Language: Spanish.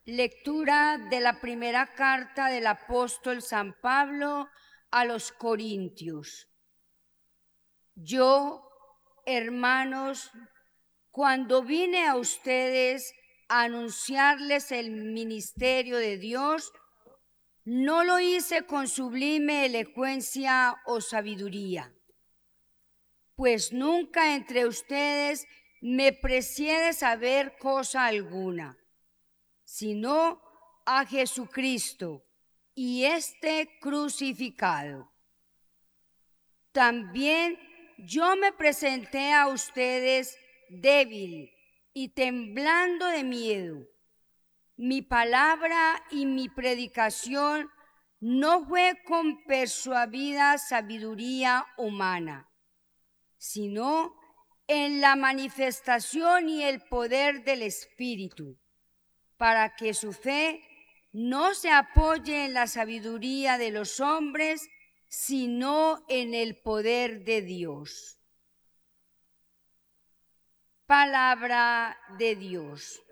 Lectura de la primera carta del apóstol San Pablo a los Corintios. Yo, hermanos, cuando vine a ustedes a anunciarles el ministerio de Dios, no lo hice con sublime elocuencia o sabiduría, pues nunca entre ustedes me precié de saber cosa alguna, sino a Jesucristo y este crucificado. También yo me presenté a ustedes débil y temblando de miedo. Mi palabra y mi predicación no fue con persuadida sabiduría humana, sino en la manifestación y el poder del Espíritu, para que su fe no se apoye en la sabiduría de los hombres, sino en el poder de Dios. Palabra de Dios.